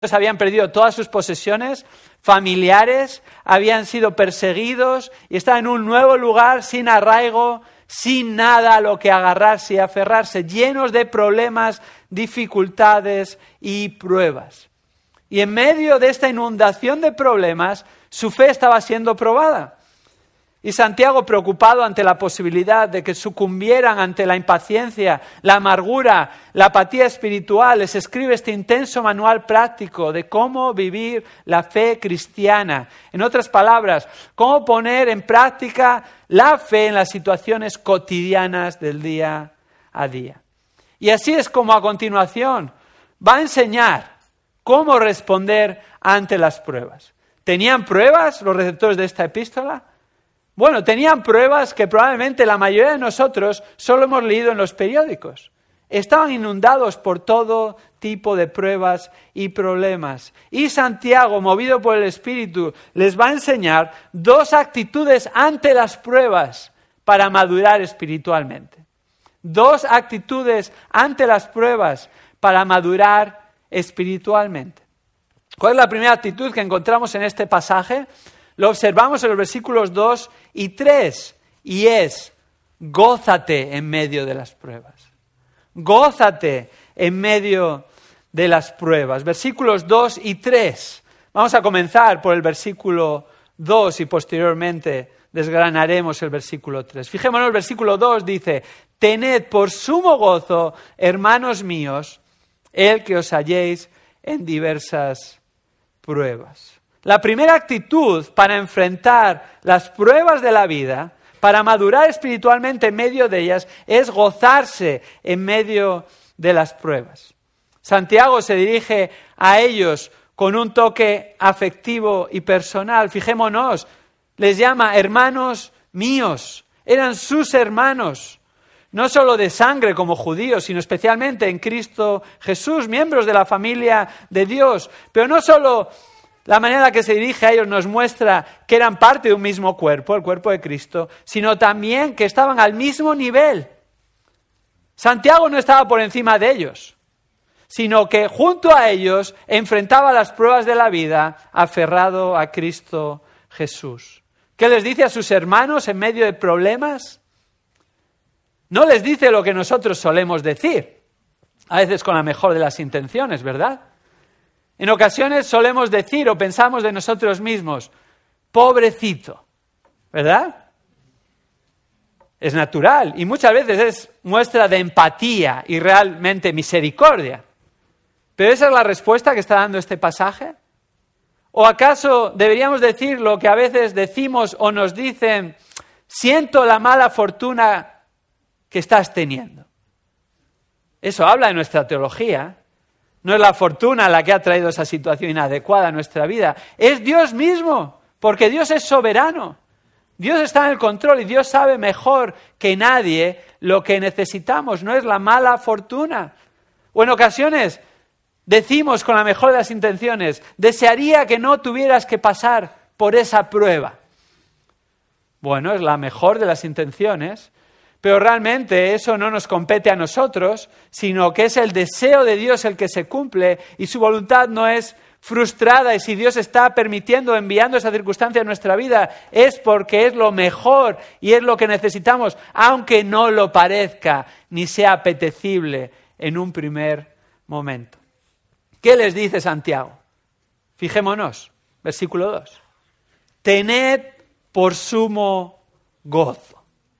habían perdido todas sus posesiones familiares, habían sido perseguidos y estaban en un nuevo lugar sin arraigo, sin nada a lo que agarrarse y aferrarse, llenos de problemas, dificultades y pruebas. Y en medio de esta inundación de problemas, su fe estaba siendo probada. Y Santiago, preocupado ante la posibilidad de que sucumbieran ante la impaciencia, la amargura, la apatía espiritual, les escribe este intenso manual práctico de cómo vivir la fe cristiana. En otras palabras, cómo poner en práctica la fe en las situaciones cotidianas del día a día. Y así es como a continuación va a enseñar cómo responder ante las pruebas. ¿Tenían pruebas los receptores de esta epístola? Bueno, tenían pruebas que probablemente la mayoría de nosotros solo hemos leído en los periódicos. Estaban inundados por todo tipo de pruebas y problemas. Y Santiago, movido por el Espíritu, les va a enseñar 2 actitudes ante las pruebas para madurar espiritualmente. 2 actitudes ante las pruebas para madurar espiritualmente. ¿Cuál es la primera actitud que encontramos en este pasaje? Lo observamos en los versículos 2 y 3, y es: gózate en medio de las pruebas. Gózate en medio de las pruebas. Versículos 2 y 3. Vamos a comenzar por el versículo 2 y posteriormente desgranaremos el versículo 3. Fijémonos, el versículo 2 dice: tened por sumo gozo, hermanos míos, el que os halléis en diversas pruebas. La primera actitud para enfrentar las pruebas de la vida, para madurar espiritualmente en medio de ellas, es gozarse en medio de las pruebas. Santiago se dirige a ellos con un toque afectivo y personal. Fijémonos, les llama hermanos míos. Eran sus hermanos, no solo de sangre como judíos, sino especialmente en Cristo Jesús, miembros de la familia de Dios. Pero no solo la manera en la que se dirige a ellos nos muestra que eran parte de un mismo cuerpo, el cuerpo de Cristo, sino también que estaban al mismo nivel. Santiago no estaba por encima de ellos, sino que junto a ellos enfrentaba las pruebas de la vida aferrado a Cristo Jesús. ¿Qué les dice a sus hermanos en medio de problemas? No les dice lo que nosotros solemos decir, a veces con la mejor de las intenciones, ¿verdad? En ocasiones solemos decir o pensamos de nosotros mismos: pobrecito, ¿verdad? Es natural y muchas veces es muestra de empatía y realmente misericordia. ¿Pero esa es la respuesta que está dando este pasaje? ¿O acaso deberíamos decir lo que a veces decimos o nos dicen: siento la mala fortuna que estás teniendo? Eso habla de nuestra teología. No es la fortuna la que ha traído esa situación inadecuada a nuestra vida. Es Dios mismo, porque Dios es soberano. Dios está en el control y Dios sabe mejor que nadie lo que necesitamos. No es la mala fortuna. O en ocasiones decimos con la mejor de las intenciones: desearía que no tuvieras que pasar por esa prueba. Bueno, es la mejor de las intenciones, pero realmente eso no nos compete a nosotros, sino que es el deseo de Dios el que se cumple y su voluntad no es frustrada. Y si Dios está permitiendo, enviando esa circunstancia en nuestra vida, es porque es lo mejor y es lo que necesitamos, aunque no lo parezca ni sea apetecible en un primer momento. ¿Qué les dice Santiago? Fijémonos, versículo 2. Tened por sumo gozo.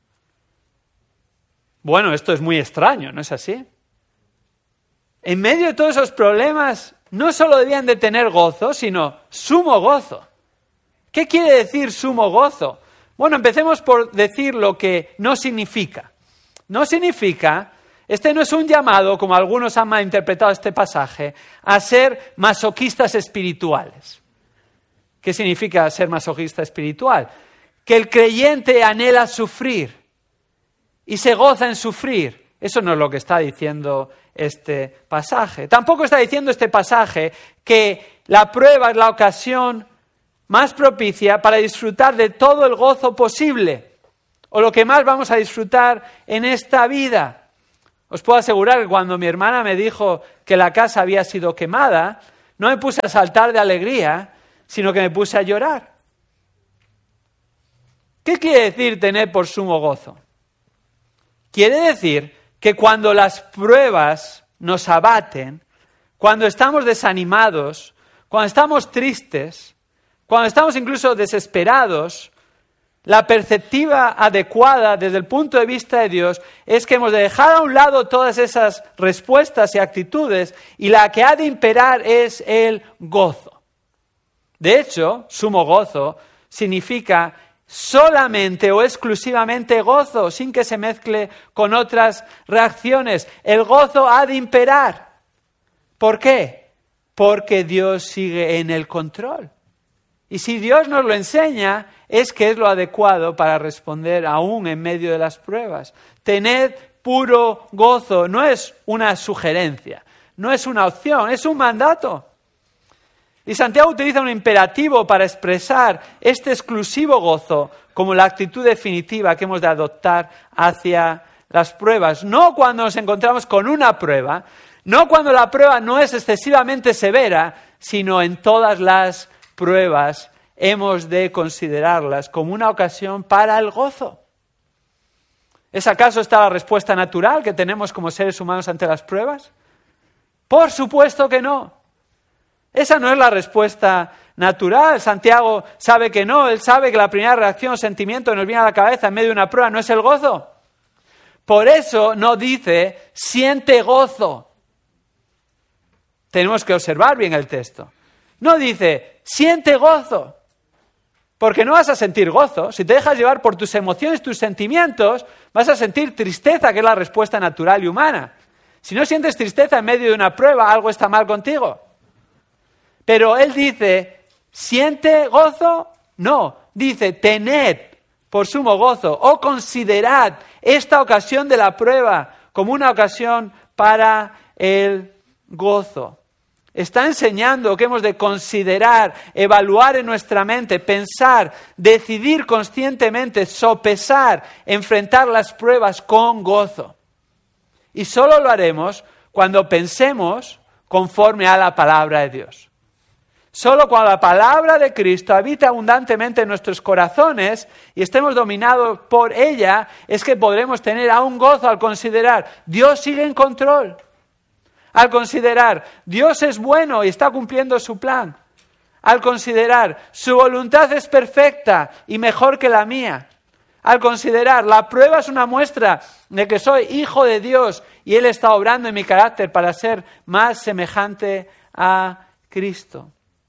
Bueno, esto es muy extraño, ¿no es así? En medio de todos esos problemas, no solo debían de tener gozo, sino sumo gozo. ¿Qué quiere decir sumo gozo? Bueno, empecemos por decir lo que no significa. No significa, este no es un llamado, como algunos han malinterpretado este pasaje, a ser masoquistas espirituales. ¿Qué significa ser masoquista espiritual? Que el creyente anhela sufrir y se goza en sufrir. Eso no es lo que está diciendo este pasaje. Tampoco está diciendo este pasaje que la prueba es la ocasión más propicia para disfrutar de todo el gozo posible, o lo que más vamos a disfrutar en esta vida. Os puedo asegurar que cuando mi hermana me dijo que la casa había sido quemada, no me puse a saltar de alegría, sino que me puse a llorar. ¿Qué quiere decir tener por sumo gozo? Quiere decir que cuando las pruebas nos abaten, cuando estamos desanimados, cuando estamos tristes, cuando estamos incluso desesperados, la perspectiva adecuada desde el punto de vista de Dios es que hemos de dejar a un lado todas esas respuestas y actitudes y la que ha de imperar es el gozo. De hecho, sumo gozo significa solamente o exclusivamente gozo, sin que se mezcle con otras reacciones. El gozo ha de imperar. ¿Por qué? Porque Dios sigue en el control. Y si Dios nos lo enseña, es que es lo adecuado para responder aún en medio de las pruebas. Tened puro gozo, no es una sugerencia, no es una opción, es un mandato. Y Santiago utiliza un imperativo para expresar este exclusivo gozo como la actitud definitiva que hemos de adoptar hacia las pruebas. No cuando nos encontramos con una prueba, no cuando la prueba no es excesivamente severa, sino en todas las pruebas hemos de considerarlas como una ocasión para el gozo. ¿Es acaso esta la respuesta natural que tenemos como seres humanos ante las pruebas? Por supuesto que no. Esa no es la respuesta natural. Santiago sabe que no. Él sabe que la primera reacción o sentimiento que nos viene a la cabeza en medio de una prueba no es el gozo. Por eso no dice, siente gozo. Tenemos que observar bien el texto. No dice, siente gozo. Porque no vas a sentir gozo. Si te dejas llevar por tus emociones, tus sentimientos, vas a sentir tristeza, que es la respuesta natural y humana. Si no sientes tristeza en medio de una prueba, algo está mal contigo. Pero él dice, ¿siente gozo? No, dice, tened por sumo gozo o considerad esta ocasión de la prueba como una ocasión para el gozo. Está enseñando que hemos de considerar, evaluar en nuestra mente, pensar, decidir conscientemente, sopesar, enfrentar las pruebas con gozo. Y solo lo haremos cuando pensemos conforme a la palabra de Dios. Solo cuando la palabra de Cristo habita abundantemente en nuestros corazones y estemos dominados por ella, es que podremos tener aún gozo al considerar, Dios sigue en control. Al considerar, Dios es bueno y está cumpliendo su plan. Al considerar, su voluntad es perfecta y mejor que la mía. Al considerar, la prueba es una muestra de que soy hijo de Dios y Él está obrando en mi carácter para ser más semejante a Cristo.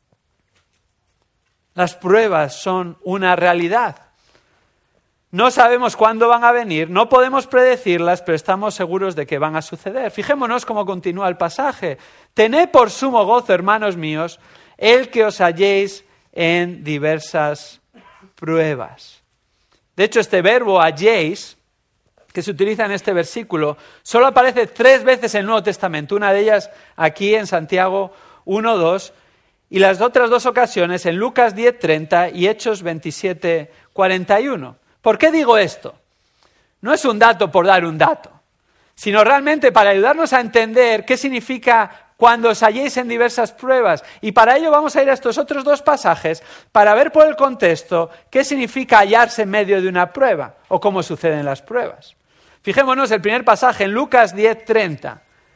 Las pruebas son una realidad. No sabemos cuándo van a venir, no podemos predecirlas, pero estamos seguros de que van a suceder. Fijémonos cómo continúa el pasaje. Tened por sumo gozo, hermanos míos, el que os halléis en diversas pruebas. De hecho, este verbo halléis, que se utiliza en este versículo, solo aparece 3 veces en el Nuevo Testamento. Una de ellas aquí en Santiago 1:2 y las otras 2 ocasiones en Lucas 10:30 y Hechos 27:41. ¿Por qué digo esto? No es un dato por dar un dato, sino realmente para ayudarnos a entender qué significa cuando os halléis en diversas pruebas. Y para ello vamos a ir a estos otros 2 pasajes para ver por el contexto qué significa hallarse en medio de una prueba o cómo suceden las pruebas. Fijémonos el primer pasaje en Lucas 10:30.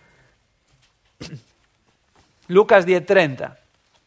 Lucas 10:30.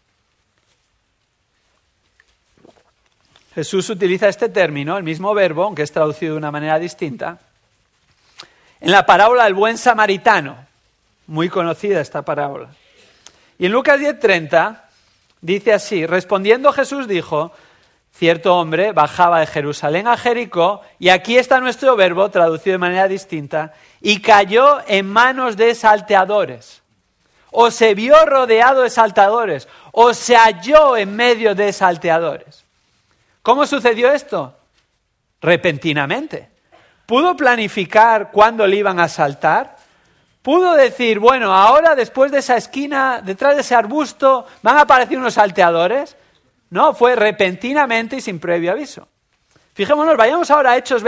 Jesús utiliza este término, el mismo verbo, aunque es traducido de una manera distinta, en la parábola del buen samaritano. Muy conocida esta parábola. Y en Lucas 10:30 dice así, respondiendo Jesús dijo, cierto hombre bajaba de Jerusalén a Jericó, y aquí está nuestro verbo traducido de manera distinta, y cayó en manos de salteadores. O se vio rodeado de salteadores, o se halló en medio de salteadores. ¿Cómo sucedió esto? Repentinamente. ¿Pudo planificar cuándo le iban a asaltar? ¿Pudo decir, bueno, ahora después de esa esquina, detrás de ese arbusto, van a aparecer unos salteadores? No, fue repentinamente y sin previo aviso. Fijémonos, vayamos ahora a Hechos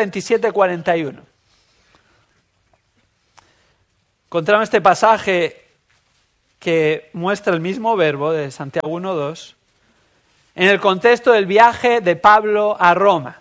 27:41. Encontramos este pasaje que muestra el mismo verbo de Santiago 1:2 en el contexto del viaje de Pablo a Roma.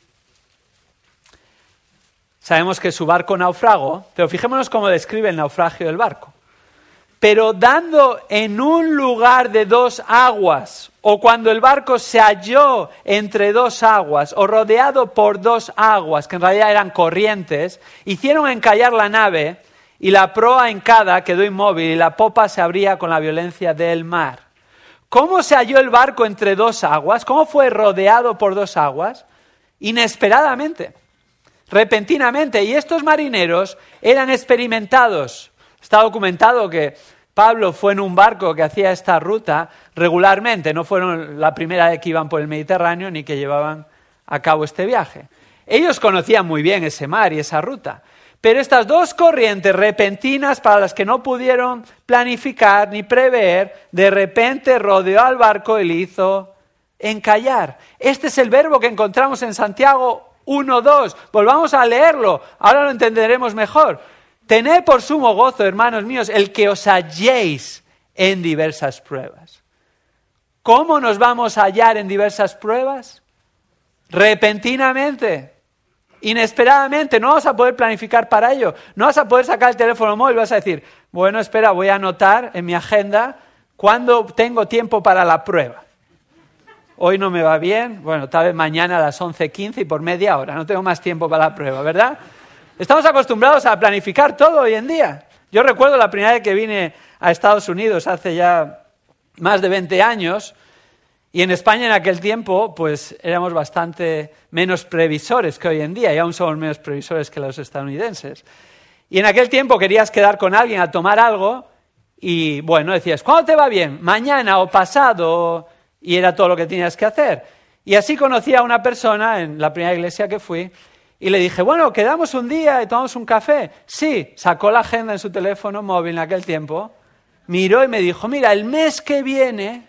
Sabemos que su barco naufragó, pero fijémonos cómo describe el naufragio del barco. Pero dando en un lugar de 2 aguas, o cuando el barco se halló entre 2 aguas, o rodeado por 2 aguas, que en realidad eran corrientes, hicieron encallar la nave, y la proa hincada quedó inmóvil, y la popa se abría con la violencia del mar. ¿Cómo se halló el barco entre 2 aguas? ¿Cómo fue rodeado por 2 aguas? Inesperadamente, repentinamente. Y estos marineros eran experimentados. Está documentado que Pablo fue en un barco que hacía esta ruta regularmente. No fueron la primera vez que iban por el Mediterráneo ni que llevaban a cabo este viaje. Ellos conocían muy bien ese mar y esa ruta. Pero estas 2 corrientes repentinas para las que no pudieron planificar ni prever, de repente rodeó al barco y le hizo encallar. Este es el verbo que encontramos en Santiago 1:2. Volvamos a leerlo, ahora lo entenderemos mejor. Tened por sumo gozo, hermanos míos, el que os halléis en diversas pruebas. ¿Cómo nos vamos a hallar en diversas pruebas? Repentinamente, inesperadamente. No vas a poder planificar para ello. No vas a poder sacar el teléfono móvil. Vas a decir, bueno, espera, voy a anotar en mi agenda cuándo tengo tiempo para la prueba. Hoy no me va bien, bueno, tal vez mañana a las 11:15 y por media hora. No tengo más tiempo para la prueba, ¿verdad? Estamos acostumbrados a planificar todo hoy en día. Yo recuerdo la primera vez que vine a Estados Unidos hace ya más de 20 años y en España en aquel tiempo pues éramos bastante menos previsores que hoy en día y aún somos menos previsores que los estadounidenses. Y en aquel tiempo querías quedar con alguien a tomar algo y bueno, decías, ¿cuándo te va bien? Mañana o pasado, y era todo lo que tenías que hacer. Y así conocí a una persona en la primera iglesia que fui. Y le dije, bueno, quedamos un día y tomamos un café. Sí, sacó la agenda en su teléfono móvil en aquel tiempo, miró y me dijo, mira, el mes que viene,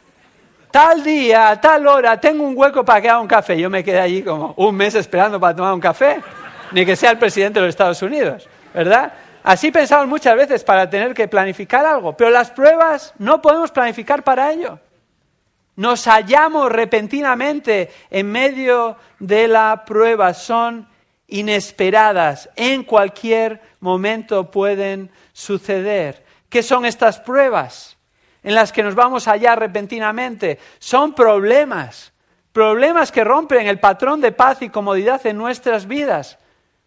tal día, a tal hora, tengo un hueco para que haga un café. Yo me quedé allí como un mes esperando para tomar un café, ni que sea el presidente de los Estados Unidos, ¿verdad? Así pensamos muchas veces para tener que planificar algo, pero las pruebas no podemos planificar para ello. Nos hallamos repentinamente en medio de la prueba, son inesperadas, en cualquier momento pueden suceder. ¿Qué son estas pruebas en las que nos vamos a hallar repentinamente? Son problemas que rompen el patrón de paz y comodidad en nuestras vidas,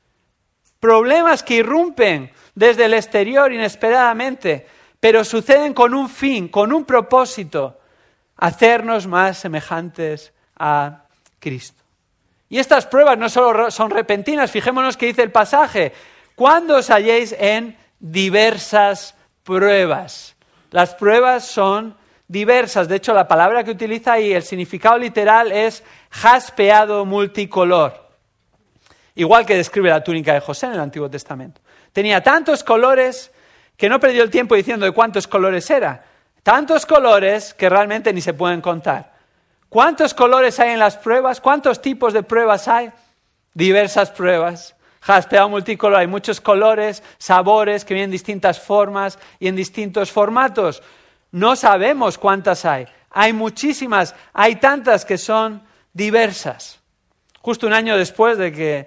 problemas que irrumpen desde el exterior inesperadamente, pero suceden con un fin, con un propósito, hacernos más semejantes a Cristo. Y estas pruebas no solo son repentinas, fijémonos que dice el pasaje, cuando os halléis en diversas pruebas. Las pruebas son diversas, de hecho la palabra que utiliza ahí, el significado literal es jaspeado multicolor, igual que describe la túnica de José en el Antiguo Testamento. Tenía tantos colores que no perdió el tiempo diciendo de cuántos colores era. Tantos colores que realmente ni se pueden contar. ¿Cuántos colores hay en las pruebas? ¿Cuántos tipos de pruebas hay? Diversas pruebas. Jaspeado multicolor, hay muchos colores, sabores que vienen en distintas formas y en distintos formatos. No sabemos cuántas hay. Hay muchísimas, hay tantas que son diversas. Justo un año después de que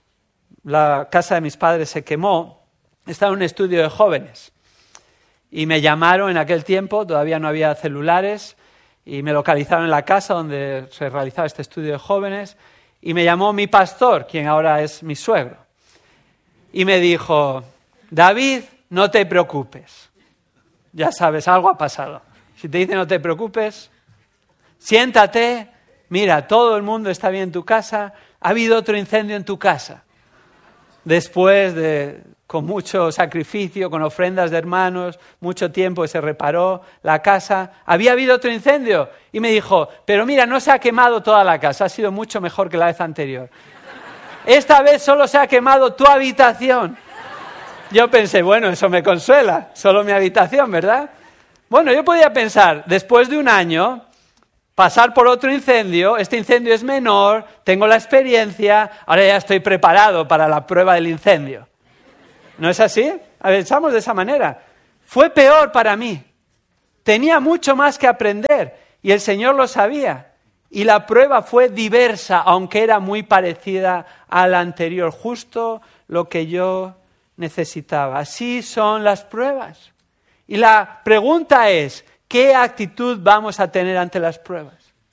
la casa de mis padres se quemó, estaba en un estudio de jóvenes. Y me llamaron en aquel tiempo, todavía no había celulares, y me localizaron en la casa donde se realizaba este estudio de jóvenes, y me llamó mi pastor, quien ahora es mi suegro, y me dijo, David, no te preocupes, ya sabes, algo ha pasado. Si te dice no te preocupes, siéntate, mira, todo el mundo está bien en tu casa, ha habido otro incendio en tu casa, después de... con mucho sacrificio, con ofrendas de hermanos, mucho tiempo que se reparó la casa. Había habido otro incendio y me dijo, pero mira, no se ha quemado toda la casa, ha sido mucho mejor que la vez anterior. Esta vez solo se ha quemado tu habitación. Yo pensé, bueno, eso me consuela, solo mi habitación, ¿verdad? Bueno, yo podía pensar, después de un año, pasar por otro incendio, este incendio es menor, tengo la experiencia, ahora ya estoy preparado para la prueba del incendio. ¿No es así? Pensamos de esa manera. fue peor para mí. Tenía mucho más que aprender y el Señor lo sabía. Y la prueba fue diversa, aunque era muy parecida a la anterior, justo lo que yo necesitaba. Así son las pruebas. Y la pregunta es, ¿qué actitud vamos a tener ante las pruebas?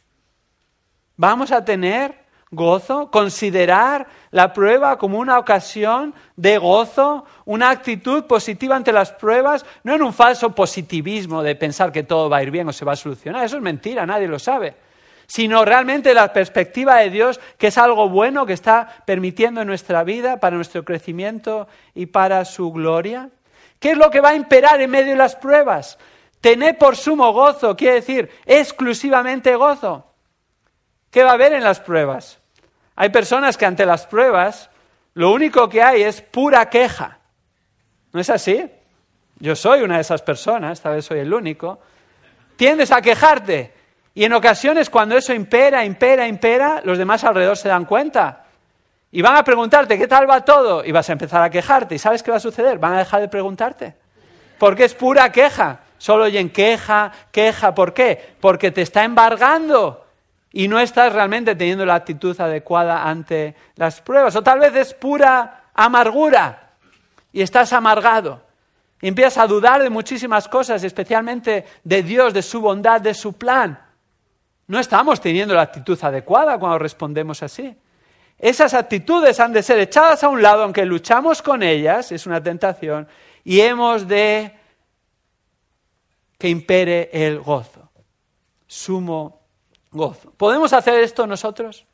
¿Vamos a tener gozo? ¿Considerar la prueba como una ocasión de gozo? ¿Una actitud positiva ante las pruebas? No en un falso positivismo de pensar que todo va a ir bien o se va a solucionar. Eso es mentira, nadie lo sabe. Sino realmente la perspectiva de Dios, que es algo bueno que está permitiendo en nuestra vida para nuestro crecimiento y para su gloria. ¿Qué es lo que va a imperar en medio de las pruebas? Tener por sumo gozo, quiere decir exclusivamente gozo. ¿Qué va a haber en las pruebas? Hay personas que ante las pruebas lo único que hay es pura queja. ¿No es así? Yo soy una de esas personas, tal vez soy el único. Tiendes a quejarte. Y en ocasiones cuando eso impera, los demás alrededor se dan cuenta. Y van a preguntarte, ¿qué tal va todo? Y vas a empezar a quejarte. ¿Y sabes qué va a suceder? Van a dejar de preguntarte. Porque es pura queja. Solo oyen queja. ¿Por qué? Porque te está embargando. Y no estás realmente teniendo la actitud adecuada ante las pruebas. O tal vez es pura amargura. Y estás amargado. Y empiezas a dudar de muchísimas cosas, especialmente de Dios, de su bondad, de su plan. No estamos teniendo la actitud adecuada cuando respondemos así. Esas actitudes han de ser echadas a un lado, aunque luchamos con ellas, es una tentación, y hemos de que impere el gozo, sumo gozo. ¿Podemos hacer esto nosotros?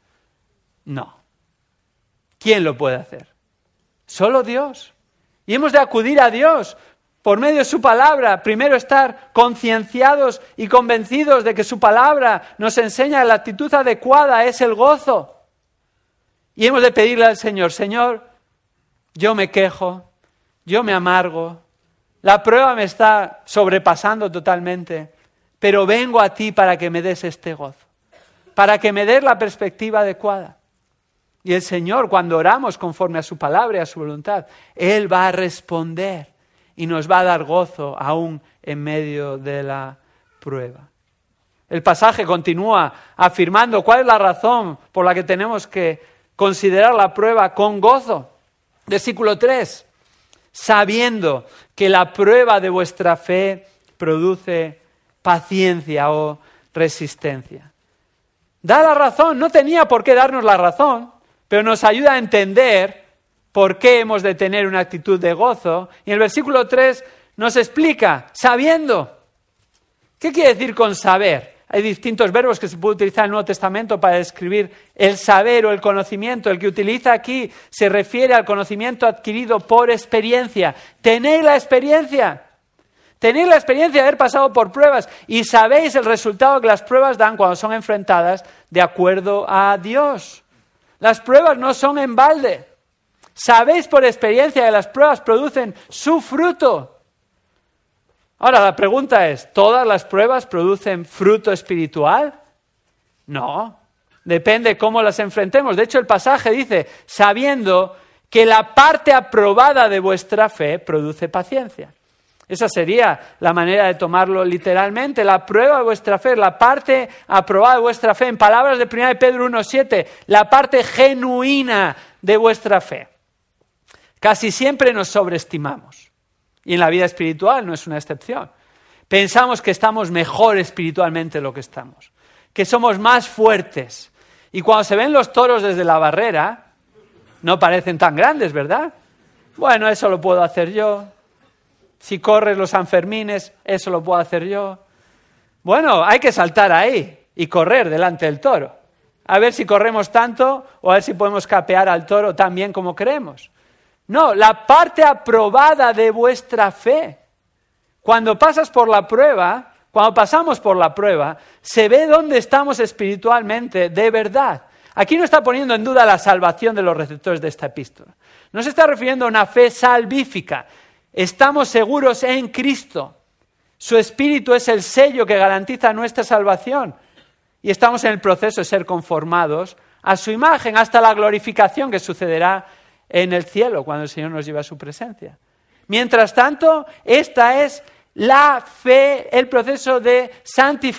No. ¿Quién lo puede hacer? Solo Dios. Y hemos de acudir a Dios por medio de su palabra, primero estar concienciados y convencidos de que su palabra nos enseña que la actitud adecuada es el gozo. Y hemos de pedirle al Señor, Señor, yo me quejo, yo me amargo, la prueba me está sobrepasando totalmente, pero vengo a ti para que me des este gozo, para que me des la perspectiva adecuada. Y el Señor, cuando oramos conforme a su palabra y a su voluntad, Él va a responder. Y nos va a dar gozo aún en medio de la prueba. El pasaje continúa afirmando cuál es la razón por la que tenemos que considerar la prueba con gozo. Versículo 3. Sabiendo que la prueba de vuestra fe produce paciencia o resistencia. Da la razón, no tenía por qué darnos la razón, pero nos ayuda a entender por qué hemos de tener una actitud de gozo. Y el versículo 3 nos explica, sabiendo. ¿Qué quiere decir con saber? Hay distintos verbos que se pueden utilizar en el Nuevo Testamento para describir el saber o el conocimiento. El que utiliza aquí se refiere al conocimiento adquirido por experiencia. Tenéis la experiencia. Tenéis la experiencia de haber pasado por pruebas y sabéis el resultado que las pruebas dan cuando son enfrentadas de acuerdo a Dios. Las pruebas no son en balde. Sabéis por experiencia que las pruebas producen su fruto. Ahora la pregunta es, ¿todas las pruebas producen fruto espiritual? No, depende cómo las enfrentemos. De hecho el pasaje dice, sabiendo que la parte aprobada de vuestra fe produce paciencia. Esa sería la manera de tomarlo literalmente. La prueba de vuestra fe, la parte aprobada de vuestra fe. En palabras de 1 Pedro 1:7, la parte genuina de vuestra fe. Casi siempre nos sobreestimamos. Y en la vida espiritual no es una excepción. Pensamos que estamos mejor espiritualmente de lo que estamos. Que somos más fuertes. Y cuando se ven los toros desde la barrera, no parecen tan grandes, ¿verdad? Bueno, eso lo puedo hacer yo. Si corres los Sanfermines, eso lo puedo hacer yo. Bueno, hay que saltar ahí y correr delante del toro. A ver si corremos tanto o a ver si podemos capear al toro tan bien como creemos. No, la parte aprobada de vuestra fe. Cuando pasas por la prueba, cuando pasamos por la prueba, se ve dónde estamos espiritualmente de verdad. Aquí no está poniendo en duda la salvación de los receptores de esta epístola. No se está refiriendo a una fe salvífica. Estamos seguros en Cristo. Su Espíritu es el sello que garantiza nuestra salvación. Y estamos en el proceso de ser conformados a su imagen hasta la glorificación que sucederá en el cielo cuando el Señor nos lleve a su presencia. Mientras tanto, esta es la fe, el proceso de santificación